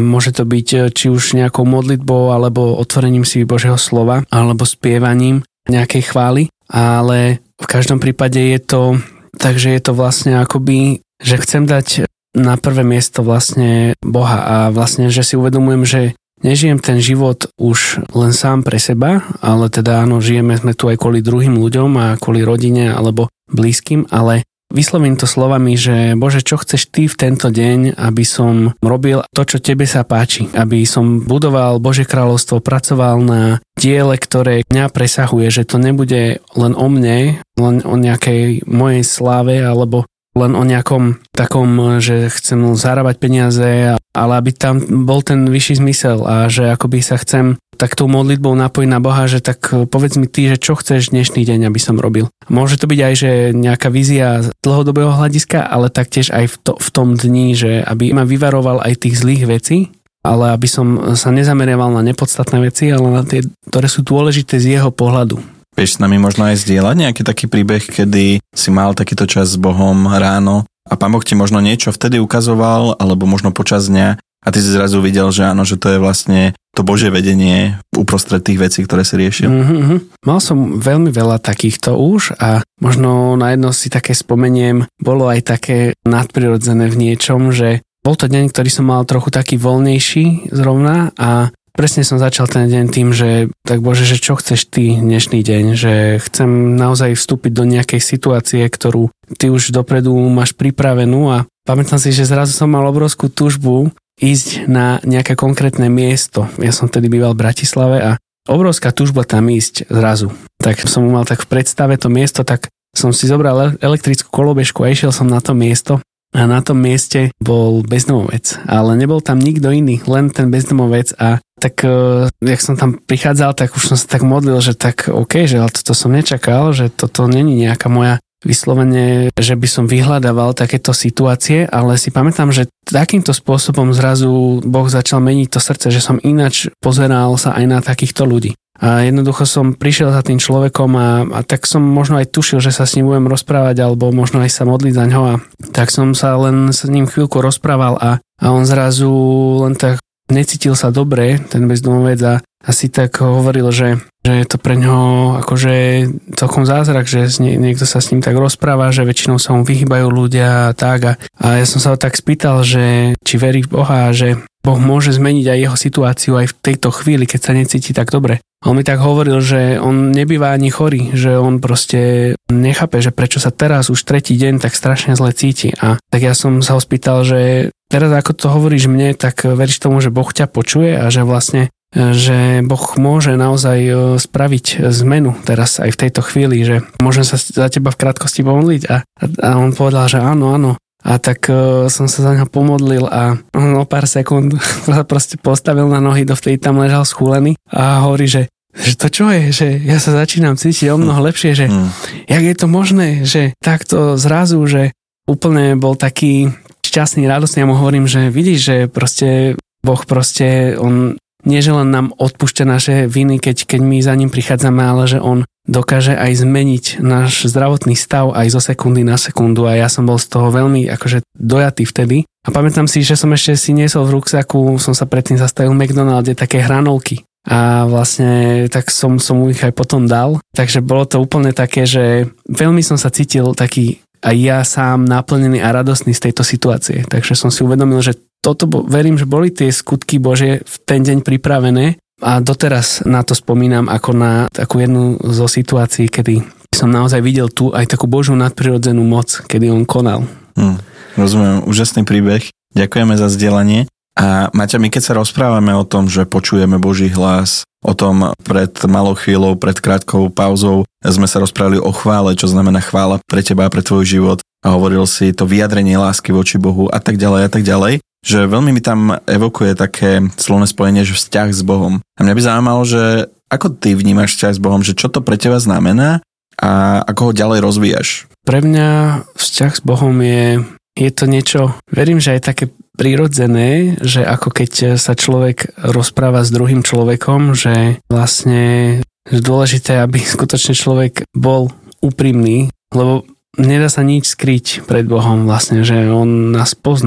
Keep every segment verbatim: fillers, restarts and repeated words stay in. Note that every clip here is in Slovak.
môže to byť či už nejakou modlitbou, alebo otvorením si Božieho slova, alebo spievaním nejakej chvály, ale v každom prípade je to, takže je to vlastne akoby, že chcem dať na prvé miesto vlastne Boha a vlastne, že si uvedomujem, že nežijem ten život už len sám pre seba, ale teda áno, žijeme sme tu aj kvôli druhým ľuďom a kvôli rodine alebo blízkym, ale vyslovím to slovami, že Bože, čo chceš ty v tento deň, aby som robil to, čo tebe sa páči, aby som budoval Božie kráľovstvo, pracoval na diele, ktoré mňa presahuje, že to nebude len o mne, len o nejakej mojej sláve alebo len o nejakom takom, že chcem zarábať peniaze, ale aby tam bol ten vyšší zmysel a že akoby sa chcem tak tou modlitbou napojiť na Boha, že tak povedz mi ty, že čo chceš dnešný deň, aby som robil. Môže to byť aj, že nejaká vízia z dlhodobého hľadiska, ale taktiež aj v, to, v tom dni, že aby ma vyvaroval aj tých zlých vecí, ale aby som sa nezameriaval na nepodstatné veci, ale na tie, ktoré sú dôležité z jeho pohľadu. Vieš s nami možno aj zdieľať nejaký taký príbeh, kedy si mal takýto čas s Bohom ráno a Pán Boh ti možno niečo vtedy ukazoval, alebo možno počas dňa a ty si zrazu videl, že áno, že to je vlastne to Božie vedenie uprostred tých vecí, ktoré si riešil. Mm-hmm. Mal som veľmi veľa takýchto už a možno na jedno si také spomeniem, bolo aj také nadprirodzené v niečom, že bol to deň, ktorý som mal trochu taký voľnejší zrovna a presne som začal ten deň tým, že tak Bože, že čo chceš ty dnešný deň, že chcem naozaj vstúpiť do nejakej situácie, ktorú ty už dopredu máš pripravenú a pamätám si, že zrazu som mal obrovskú túžbu ísť na nejaké konkrétne miesto. Ja som tedy býval v Bratislave a obrovská túžba tam ísť zrazu. Tak som mal tak v predstave to miesto, tak som si zobral elektrickú kolobežku a išiel som na to miesto. A na tom mieste bol bezdomovec, ale nebol tam nikto iný, len ten bezdomovec a tak, uh, jak som tam prichádzal, tak už som sa tak modlil, že tak OK, že ale toto som nečakal, že toto není nejaká moja vyslovene, že by som vyhľadával takéto situácie, ale si pamätám, že takýmto spôsobom zrazu Boh začal meniť to srdce, že som ináč pozeral sa aj na takýchto ľudí. A jednoducho som prišiel za tým človekom a, a tak som možno aj tušil, že sa s ním budem rozprávať alebo možno aj sa modliť za ňo a tak som sa len s ním chvíľku rozprával a, a on zrazu len tak necítil sa dobre, ten bezdomovec a asi tak hovoril, že, že je to pre ňoho akože celkom zázrak, že niekto sa s ním tak rozpráva, že väčšinou sa mu vyhýbajú ľudia a tak a, a ja som sa ho tak spýtal, že či verí v Boha a že Boh môže zmeniť aj jeho situáciu aj v tejto chvíli, keď sa necíti tak dobre. A on mi tak hovoril, že on nebýva ani chorý, že on proste nechápe, že prečo sa teraz už tretí deň tak strašne zle cíti. A tak ja som sa ho spýtal, že teraz ako to hovoríš mne, tak veríš tomu, že Boh ťa počuje a že vlastne že Boh môže naozaj spraviť zmenu teraz aj v tejto chvíli, že môžem sa za teba v krátkosti pomodliť a, a on povedal, že áno, áno. A tak uh, som sa za ňa pomodlil a on o pár sekúnd proste postavil na nohy, dovtedy tam ležal schúlený a hovorí, že, že to čo je, že ja sa začínam cítiť o mnoho lepšie, že mm. jak je to možné, že takto zrazu, že úplne bol taký šťastný, radostný. Ja mu hovorím, že vidíš, že proste Boh proste, on nie že len nám odpúšťa naše viny, keď, keď my za ním prichádzame, ale že on dokáže aj zmeniť náš zdravotný stav aj zo sekundy na sekundu a ja som bol z toho veľmi akože dojatý vtedy. A pamätám si, že som ešte si niesol v ruksaku, som sa predtým zastavil v McDonalde, také hranolky. A vlastne tak som, som mu ich aj potom dal. Takže bolo to úplne také, že veľmi som sa cítil taký aj ja sám naplnený a radostný z tejto situácie. Takže som si uvedomil, že toto, verím, že boli tie skutky Božie v ten deň pripravené a doteraz na to spomínam ako na takú jednu zo situácií, kedy som naozaj videl tu aj takú Božiu nadprirodzenú moc, kedy on konal. Hmm, rozumiem, úžasný príbeh. Ďakujeme za zdieľanie. A Maťa, my keď sa rozprávame o tom, že počujeme Boží hlas, o tom pred malou chvíľou, pred krátkou pauzou sme sa rozprávali o chvále, čo znamená chvála pre teba a pre tvoj život a hovoril si to vyjadrenie lásky voči Bohu a tak ďalej a tak ďalej, že veľmi mi tam evokuje také slovné spojenie, že vzťah s Bohom. A mňa by zaujímalo, že ako ty vnímaš vzťah s Bohom, že čo to pre teba znamená a ako ho ďalej rozvíjaš? Pre mňa vzťah s Bohom je, je to niečo, verím, že aj také prirodzené, že ako keď sa človek rozpráva s druhým človekom, že vlastne je dôležité, aby skutočne človek bol úprimný, lebo nedá sa nič skryť pred Bohom vlastne, že on nás pozná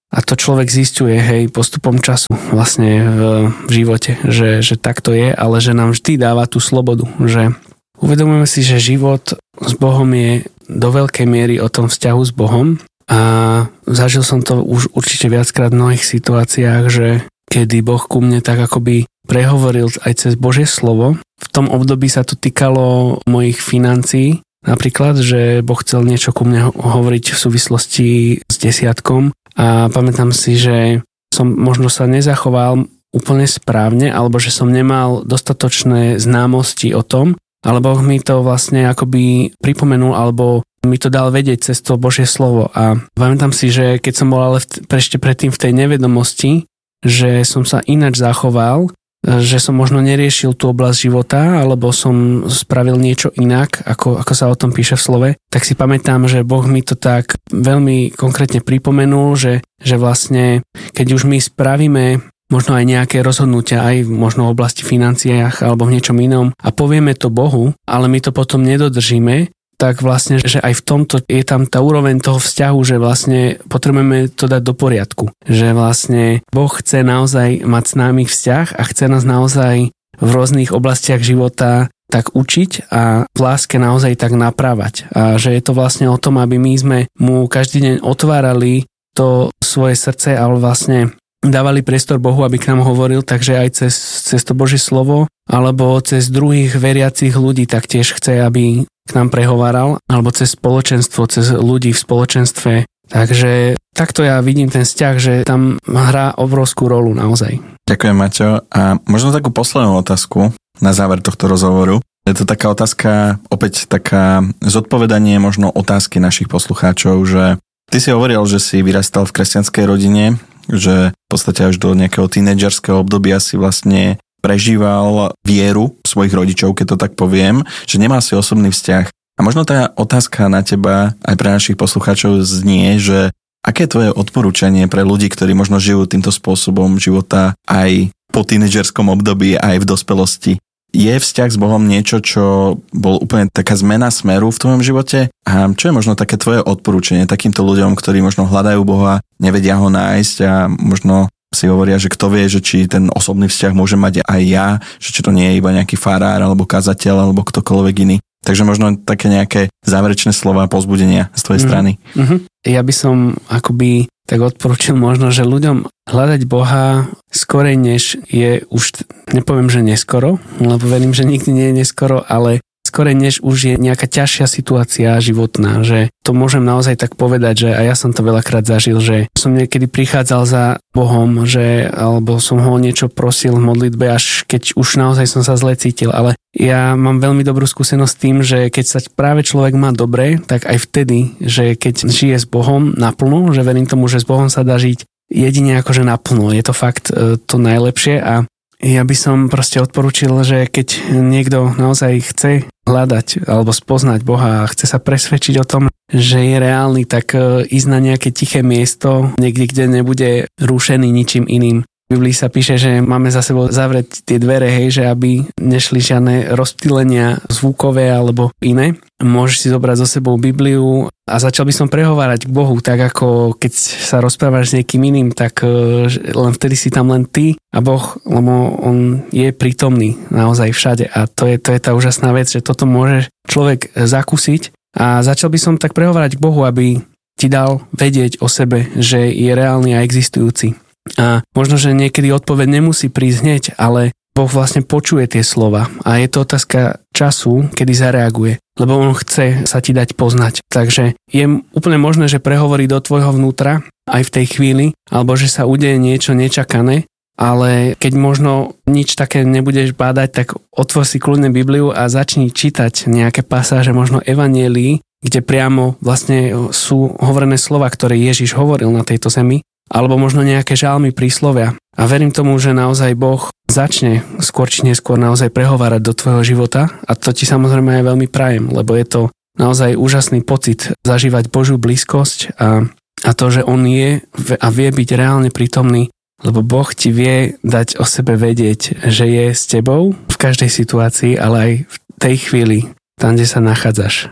A to človek zisťuje, hej, postupom času vlastne v, v živote, že, že tak to je, ale že nám vždy dáva tú slobodu, že uvedomujeme si, že život s Bohom je do veľkej miery o tom vzťahu s Bohom a zažil som to už určite viackrát v mnohých situáciách, že kedy Boh ku mne tak akoby prehovoril aj cez Božie slovo. V tom období sa to týkalo mojich financií, napríklad, že Boh chcel niečo ku mne hovoriť v súvislosti s desiatkom a pamätám si, že som možno sa nezachoval úplne správne alebo že som nemal dostatočné známosti o tom, ale Boh mi to vlastne akoby pripomenul alebo mi to dal vedieť cez to Božie slovo a pamätám si, že keď som bol ale v, ešte predtým v tej nevedomosti, že som sa ináč zachoval, že som možno neriešil tú oblasť života, alebo som spravil niečo inak, ako, ako sa o tom píše v slove, tak si pamätám, že Boh mi to tak veľmi konkrétne pripomenul, že, že vlastne, keď už my spravíme možno aj nejaké rozhodnutia, aj možno v oblasti financiách alebo v niečom inom a povieme to Bohu, ale my to potom nedodržíme, tak vlastne, že aj v tomto je tam tá úroveň toho vzťahu, že vlastne potrebujeme to dať do poriadku. Že vlastne Boh chce naozaj mať s nami vzťah a chce nás naozaj v rôznych oblastiach života tak učiť a v láske naozaj tak napravať. A že je to vlastne o tom, aby my sme mu každý deň otvárali to svoje srdce, ale vlastne dávali priestor Bohu, aby k nám hovoril, takže aj cez, cez to Božie slovo, alebo cez druhých veriacich ľudí taktiež chce, aby k nám prehováral, alebo cez spoločenstvo, cez ľudí v spoločenstve. Takže takto ja vidím ten vzťah, že tam hrá obrovskú rolu naozaj. Ďakujem, Maťo. A možno takú poslednú otázku na záver tohto rozhovoru. Je to taká otázka, opäť taká zodpovedanie možno otázky našich poslucháčov, že ty si hovoril, že si vyrastal v kresťanskej rodine, že v podstate až do nejakého tínedžerského obdobia si vlastne prežíval vieru svojich rodičov, keď to tak poviem, že nemal si osobný vzťah. A možno tá otázka na teba aj pre našich poslucháčov znie, že aké je tvoje odporúčanie pre ľudí, ktorí možno žijú týmto spôsobom života aj po tínedžerskom období, aj v dospelosti. Je vzťah s Bohom niečo, čo bol úplne taká zmena smeru v tvojom živote? A čo je možno také tvoje odporúčanie takýmto ľuďom, ktorí možno hľadajú Boha, nevedia ho nájsť a možno si hovoria, že kto vie, že či ten osobný vzťah môže mať aj ja, že či to nie je iba nejaký farár alebo kazateľ alebo ktokoľvek iný. Takže možno také nejaké záverečné slova povzbudenia z tvojej mm. strany. Mm-hmm. Ja by som akoby tak odporúčil možno, že ľuďom hľadať Boha skorej, než je už, nepoviem, že neskoro, lebo verím, že nikdy nie je neskoro, ale skorej, než už je nejaká ťažšia situácia životná, že to môžem naozaj tak povedať, že a ja som to veľakrát zažil, že som niekedy prichádzal za Bohom, že alebo som ho niečo prosil v modlitbe, až keď už naozaj som sa zle cítil, ale ja mám veľmi dobrú skúsenosť s tým, že keď sa práve človek má dobre, tak aj vtedy, že keď žije s Bohom naplno, že verím tomu, že s Bohom sa dá žiť jedine akože naplno, je to fakt to najlepšie a ja by som proste odporúčil, že keď niekto naozaj chce hľadať alebo spoznať Boha a chce sa presvedčiť o tom, že je reálny, tak ísť na nejaké tiché miesto, niekde, kde nebude rušený ničím iným. V Biblii sa píše, že máme za sebou zavrieť tie dvere, hej, že aby nešli žiadne rozptýlenia zvukové alebo iné. Môžeš si zobrať so sebou Bibliu a začal by som prehovárať k Bohu, tak ako keď sa rozprávaš s niekým iným, tak len vtedy si tam len ty a Boh, lebo on je prítomný naozaj všade a to je, to je tá úžasná vec, že toto môže človek zakúsiť a začal by som tak prehovárať k Bohu, aby ti dal vedieť o sebe, že je reálny a existujúci. A možno, že niekedy odpoveď nemusí prísť hneď, ale Boh vlastne počuje tie slova a je to otázka času, kedy zareaguje, lebo on chce sa ti dať poznať. Takže je úplne možné, že prehovorí do tvojho vnútra aj v tej chvíli, alebo že sa udeje niečo nečakané, ale keď možno nič také nebudeš bádať, tak otvor si kľudne Bibliu a začni čítať nejaké pasáže, možno evanjelií, kde priamo vlastne sú hovorené slova, ktoré Ježiš hovoril na tejto zemi, alebo možno nejaké žalmy, príslovia. A verím tomu, že naozaj Boh začne skôr či neskôr naozaj prehovárať do tvojho života a to ti samozrejme aj veľmi prajem, lebo je to naozaj úžasný pocit zažívať Božiu blízkosť a, a to, že on je a vie byť reálne prítomný, lebo Boh ti vie dať o sebe vedieť, že je s tebou v každej situácii, ale aj v tej chvíli, tam, kde sa nachádzaš.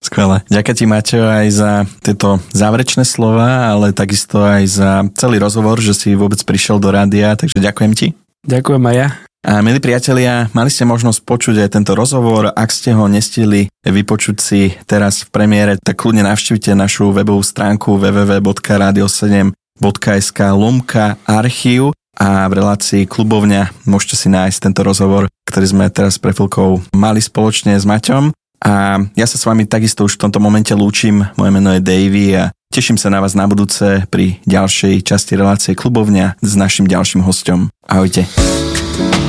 Skvelé. Ďakujem ti, Maťo, aj za tieto záverečné slova, ale takisto aj za celý rozhovor, že si vôbec prišiel do rádia, takže ďakujem ti. Ďakujem aj ja. A milí priatelia, mali ste možnosť počuť aj tento rozhovor. Ak ste ho nestihli vypočuť si teraz v premiére, tak kľudne navštívte našu webovú stránku w w w bodka radio sedem bodka es ká lomka archív a v relácii Klubovňa môžete si nájsť tento rozhovor, ktorý sme teraz pre chvíľkou mali spoločne s Maťom. A ja sa s vami takisto už v tomto momente lúčim. Moje meno je Davy a teším sa na vás na budúce pri ďalšej časti relácie Klubovňa s našim ďalším hosťom. Ahojte.